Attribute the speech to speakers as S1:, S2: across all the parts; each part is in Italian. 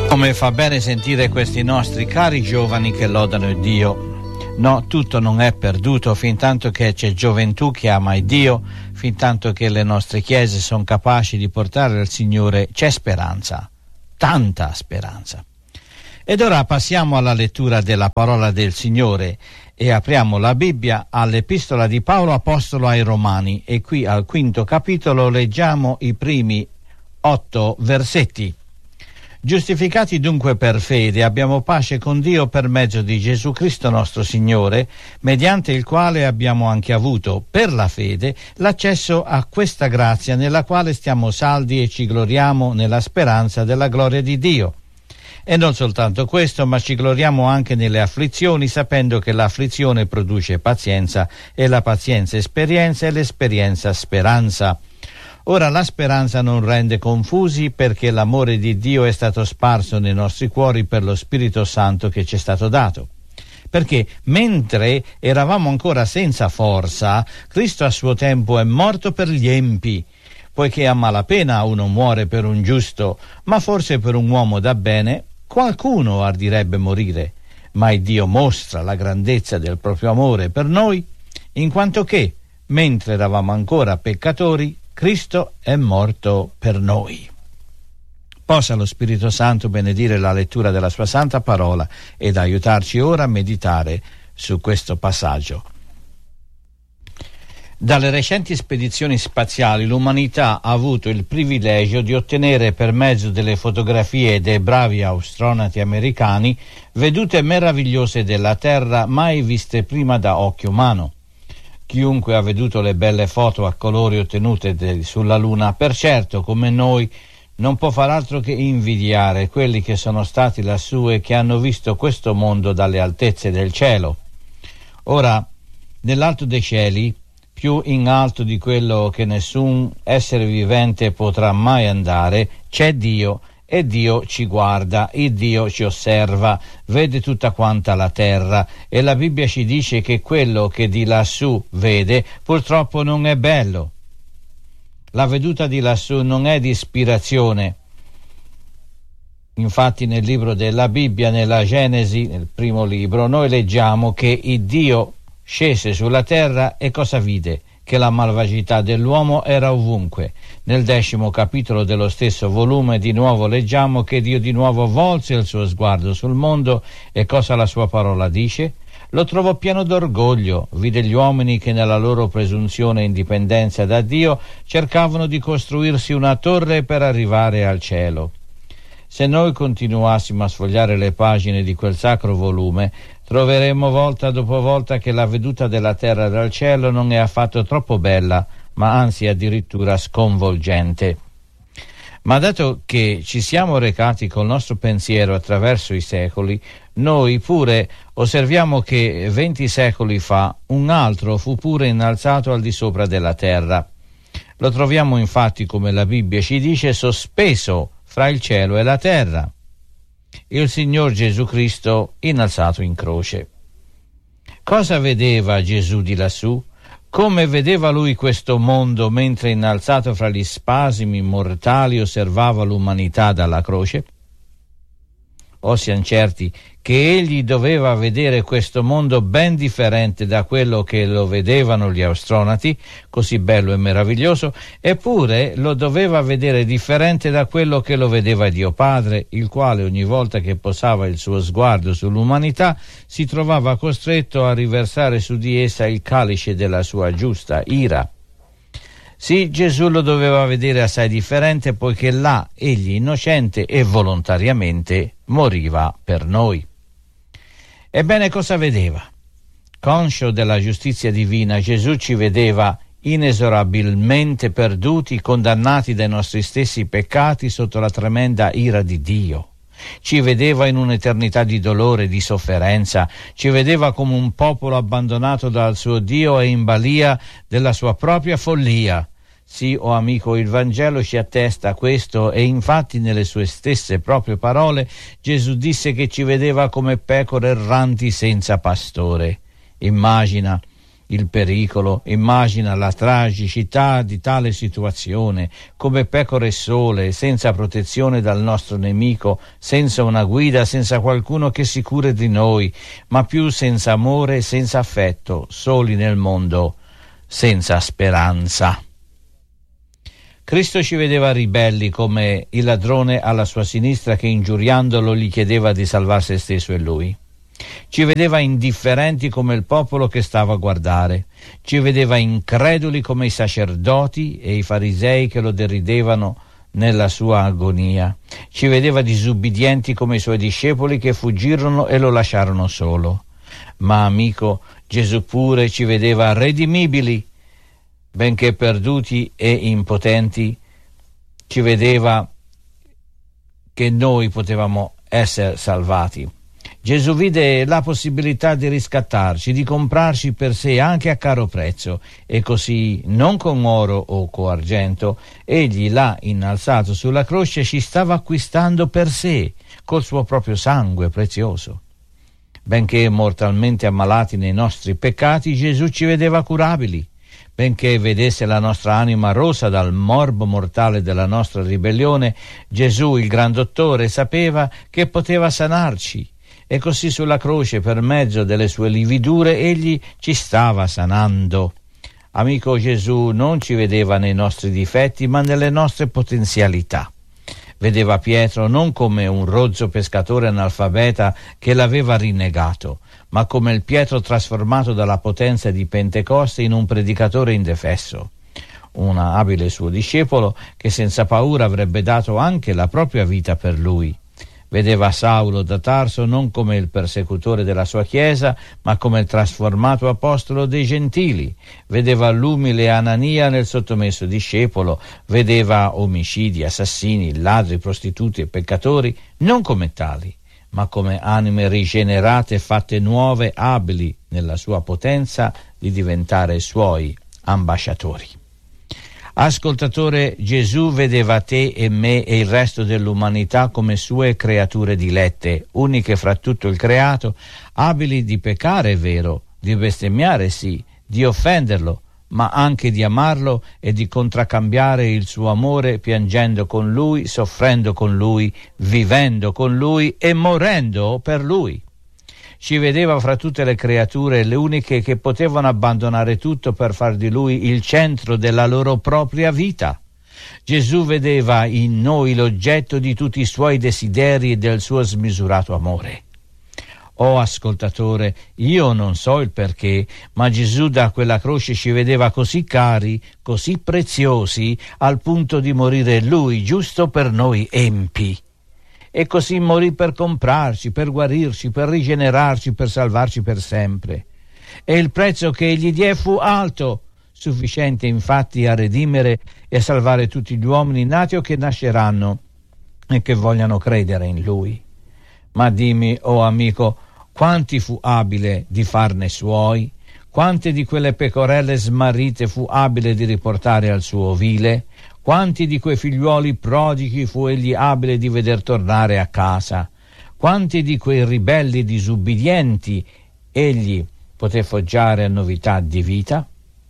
S1: Come fa bene sentire questi nostri cari giovani che lodano il Dio. No, tutto non è perduto fin tanto che c'è gioventù che ama il Dio, fin tanto che le nostre chiese sono capaci di portare al Signore, c'è speranza, tanta speranza. Ed ora passiamo alla lettura della parola del Signore e apriamo la Bibbia all'Epistola di Paolo Apostolo ai Romani, e qui al 5° capitolo leggiamo i primi 8 versetti. Giustificati dunque per fede abbiamo pace con Dio per mezzo di Gesù Cristo nostro Signore, mediante il quale abbiamo anche avuto, per la fede, l'accesso a questa grazia nella quale stiamo saldi e ci gloriamo nella speranza della gloria di Dio. E non soltanto questo, ma ci gloriamo anche nelle afflizioni, sapendo che l'afflizione produce pazienza, e la pazienza esperienza, e l'esperienza speranza. Ora la speranza non rende confusi, perché l'amore di Dio è stato sparso nei nostri cuori per lo Spirito Santo che ci è stato dato. Perché mentre eravamo ancora senza forza, Cristo a suo tempo è morto per gli empi, poiché a malapena uno muore per un giusto, ma forse per un uomo da bene qualcuno ardirebbe morire. Ma il Dio mostra la grandezza del proprio amore per noi, in quanto che, mentre eravamo ancora peccatori, Cristo è morto per noi. Possa lo Spirito Santo benedire la lettura della sua santa parola ed aiutarci ora a meditare su questo passaggio. Dalle recenti spedizioni spaziali l'umanità ha avuto il privilegio di ottenere, per mezzo delle fotografie dei bravi astronauti americani, vedute meravigliose della Terra mai viste prima da occhio umano. Chiunque ha veduto le belle foto a colori ottenute sulla Luna, per certo, come noi, non può far altro che invidiare quelli che sono stati lassù e che hanno visto questo mondo dalle altezze del cielo. Ora, nell'alto dei cieli, più in alto di quello che nessun essere vivente potrà mai andare, c'è Dio, e Dio ci guarda, il Dio ci osserva, vede tutta quanta la terra, e la Bibbia ci dice che quello che di lassù vede purtroppo non è bello. La veduta di lassù non è di ispirazione. Infatti nel libro della Bibbia, nella Genesi, nel primo libro, noi leggiamo che il Dio scese sulla terra e cosa vide? Che la malvagità dell'uomo era ovunque. Nel 10° capitolo dello stesso volume di nuovo leggiamo che Dio di nuovo volse il suo sguardo sul mondo, e cosa la sua parola dice? Lo trovò pieno d'orgoglio, vide gli uomini che nella loro presunzione e indipendenza da Dio cercavano di costruirsi una torre per arrivare al cielo. Se noi continuassimo a sfogliare le pagine di quel sacro volume, troveremo volta dopo volta che la veduta della terra dal cielo non è affatto troppo bella, ma anzi addirittura sconvolgente. Ma dato che ci siamo recati col nostro pensiero attraverso i secoli, noi pure osserviamo che 20 secoli fa un altro fu pure innalzato al di sopra della terra. Lo troviamo infatti, come la Bibbia ci dice, sospeso fra il cielo e la terra, il Signor Gesù Cristo innalzato in croce. Cosa vedeva Gesù di lassù? Come vedeva lui questo mondo mentre, innalzato fra gli spasimi mortali, osservava l'umanità dalla croce? O siamo certi che egli doveva vedere questo mondo ben differente da quello che lo vedevano gli astronauti, così bello e meraviglioso, eppure lo doveva vedere differente da quello che lo vedeva Dio Padre, il quale ogni volta che posava il suo sguardo sull'umanità si trovava costretto a riversare su di essa il calice della sua giusta ira. Sì, Gesù lo doveva vedere assai differente, poiché là egli innocente e volontariamente moriva per noi. Ebbene, cosa vedeva? Conscio della giustizia divina, Gesù ci vedeva inesorabilmente perduti, condannati dai nostri stessi peccati sotto la tremenda ira di Dio. Ci vedeva in un'eternità di dolore e di sofferenza, ci vedeva come un popolo abbandonato dal suo Dio e in balia della sua propria follia. Sì, o amico, il Vangelo ci attesta questo, e infatti nelle sue stesse proprie parole Gesù disse che ci vedeva come pecore erranti senza pastore. Immagina il pericolo, immagina la tragicità di tale situazione, come pecore sole, senza protezione dal nostro nemico, senza una guida, senza qualcuno che si cura di noi, ma più senza amore e senza affetto, soli nel mondo, senza speranza. Cristo ci vedeva ribelli come il ladrone alla sua sinistra che ingiuriandolo gli chiedeva di salvare se stesso e lui. Ci vedeva indifferenti come il popolo che stava a guardare. Ci vedeva increduli come i sacerdoti e i farisei che lo deridevano nella sua agonia. Ci vedeva disubbidienti come i suoi discepoli che fuggirono e lo lasciarono solo. Ma, amico, Gesù pure ci vedeva redimibili, benché perduti e impotenti. Ci vedeva che noi potevamo essere salvati. Gesù vide la possibilità di riscattarci, di comprarci per sé anche a caro prezzo, e così, non con oro o con argento, egli là innalzato sulla croce ci stava acquistando per sé, col suo proprio sangue prezioso. Benché mortalmente ammalati nei nostri peccati, Gesù ci vedeva curabili. Benché vedesse la nostra anima rosa dal morbo mortale della nostra ribellione, Gesù, il gran dottore, sapeva che poteva sanarci. E così sulla croce, per mezzo delle sue lividure, egli ci stava sanando. Amico, Gesù non ci vedeva nei nostri difetti, ma nelle nostre potenzialità. Vedeva Pietro non come un rozzo pescatore analfabeta che l'aveva rinnegato, ma come il Pietro trasformato dalla potenza di Pentecoste in un predicatore indefesso. Un abile suo discepolo che senza paura avrebbe dato anche la propria vita per lui. Vedeva Saulo da Tarso non come il persecutore della sua Chiesa, ma come il trasformato apostolo dei Gentili. Vedeva l'umile Anania nel sottomesso discepolo. Vedeva omicidi, assassini, ladri, prostituti e peccatori non come tali, ma come anime rigenerate, fatte nuove, abili nella sua potenza di diventare suoi ambasciatori. Ascoltatore, Gesù vedeva te e me e il resto dell'umanità come sue creature dilette, uniche fra tutto il creato, abili di peccare, è vero, di bestemmiare, sì, di offenderlo, ma anche di amarlo e di contraccambiare il suo amore piangendo con lui, soffrendo con lui, vivendo con lui e morendo per lui. Ci vedeva fra tutte le creature le uniche che potevano abbandonare tutto per far di lui il centro della loro propria vita. Gesù vedeva in noi l'oggetto di tutti i suoi desideri e del suo smisurato amore. Oh ascoltatore, io non so il perché, ma Gesù da quella croce ci vedeva così cari, così preziosi, al punto di morire lui giusto per noi empi. E così morì per comprarci, per guarirci, per rigenerarci, per salvarci per sempre. E il prezzo che egli diè fu alto, sufficiente infatti a redimere e a salvare tutti gli uomini nati o che nasceranno e che vogliano credere in lui. Ma dimmi, oh amico, quanti fu abile di farne suoi? Quante di quelle pecorelle smarrite fu abile di riportare al suo ovile? Quanti di quei figliuoli prodighi fu egli abile di veder tornare a casa? Quanti di quei ribelli disubbidienti egli poté foggiare a novità di vita?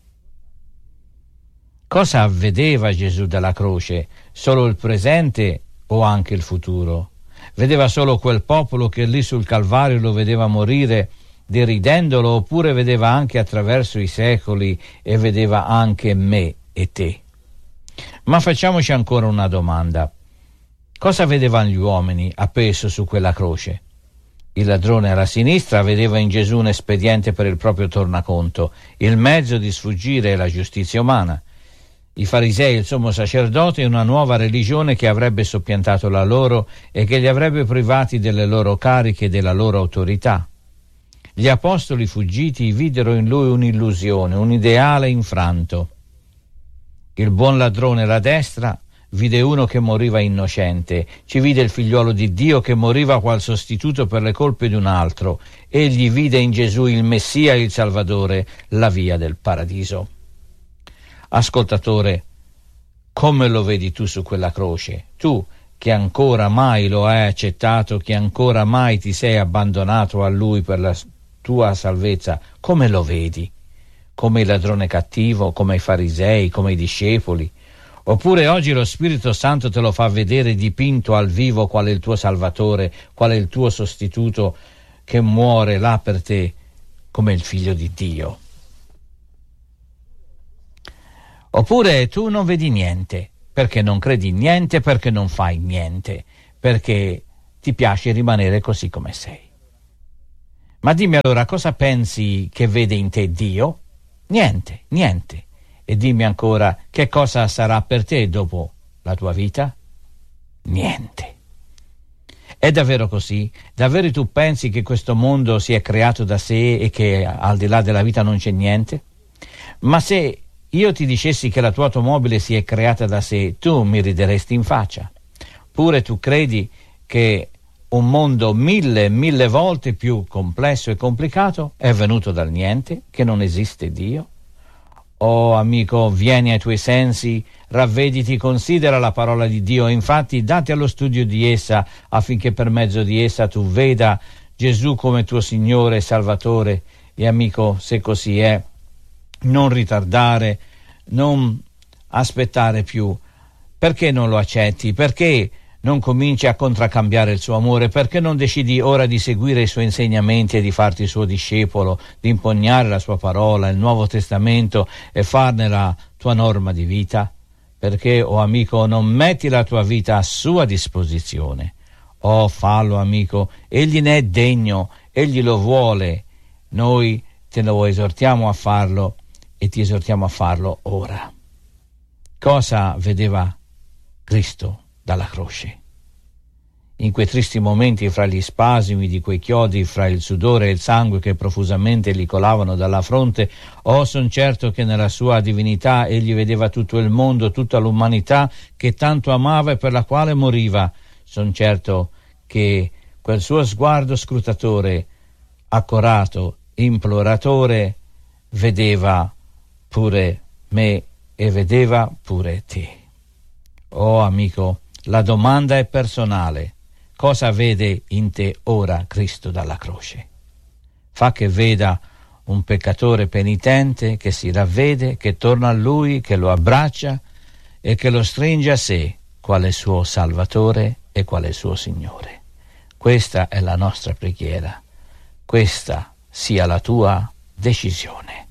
S1: Cosa vedeva Gesù dalla croce? Solo il presente o anche il futuro? Vedeva solo quel popolo che lì sul Calvario lo vedeva morire deridendolo, oppure vedeva anche attraverso i secoli e vedeva anche me e te? Ma facciamoci ancora una domanda. Cosa vedevano gli uomini appeso su quella croce? Il ladrone alla sinistra vedeva in Gesù un espediente per il proprio tornaconto, il mezzo di sfuggire alla giustizia umana. I farisei e il sommo sacerdote una nuova religione che avrebbe soppiantato la loro e che li avrebbe privati delle loro cariche e della loro autorità. Gli apostoli fuggiti videro in lui un'illusione, un ideale infranto. Il buon ladrone alla destra vide uno che moriva innocente, ci vide il figliuolo di Dio che moriva qual sostituto per le colpe di un altro. Egli vide in Gesù il Messia, il Salvatore, la via del paradiso. Ascoltatore, come lo vedi tu su quella croce? Tu che ancora mai lo hai accettato, che ancora mai ti sei abbandonato a Lui per la tua salvezza, come lo vedi? come il ladrone cattivo, come i farisei, come i discepoli? Oppure oggi lo Spirito Santo te lo fa vedere dipinto al vivo qual è il tuo Salvatore, qual è il tuo sostituto che muore là per te come il Figlio di Dio? Oppure tu non vedi niente, perché non credi in niente, perché non fai niente, perché ti piace rimanere così come sei. Ma dimmi allora, cosa pensi che vede in te Dio? Niente, niente. E dimmi ancora, che cosa sarà per te dopo la tua vita? Niente. È davvero così? Davvero tu pensi che questo mondo si è creato da sé e che al di là della vita non c'è niente? Ma se io ti dicessi che la tua automobile si è creata da sé, tu mi rideresti in faccia. Pure tu credi che un mondo mille volte più complesso e complicato è venuto dal niente, che non esiste Dio? Oh amico, vieni ai tuoi sensi, ravvediti, considera la parola di Dio, infatti dati allo studio di essa affinché per mezzo di essa tu veda Gesù come tuo Signore e Salvatore. E amico, se così è, non ritardare, non aspettare più. Perché non lo accetti? Perché non cominci a contraccambiare il suo amore? Perché non decidi ora di seguire i suoi insegnamenti e di farti il suo discepolo, di impugnare la sua parola, il Nuovo Testamento e farne la tua norma di vita? Perché, oh amico, non metti la tua vita a sua disposizione? Oh, fallo amico, egli ne è degno, egli lo vuole. Noi te lo esortiamo a farlo e ti esortiamo a farlo ora. Cosa vedeva Cristo dalla croce? In quei tristi momenti, fra gli spasimi di quei chiodi, fra il sudore e il sangue che profusamente gli colavano dalla fronte, son certo che nella sua divinità egli vedeva tutto il mondo, tutta l'umanità che tanto amava e per la quale moriva. Son certo che quel suo sguardo scrutatore, accorato, imploratore, vedeva pure me e vedeva pure te. Oh amico, la domanda è personale. Cosa vede in te ora Cristo dalla croce? Fa che veda un peccatore penitente che si ravvede, che torna a Lui, che lo abbraccia e che lo stringe a sé, quale suo Salvatore e quale suo Signore. Questa è la nostra preghiera. Questa sia la tua decisione.